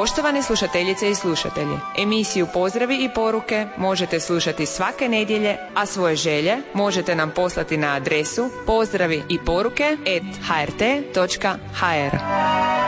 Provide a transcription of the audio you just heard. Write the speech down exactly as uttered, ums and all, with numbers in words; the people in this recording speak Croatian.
Poštovane slušateljice i slušatelji, emisiju Pozdravi i poruke možete slušati svake nedjelje, a svoje želje možete nam poslati na adresu pozdravi i poruke at h r t dot h r.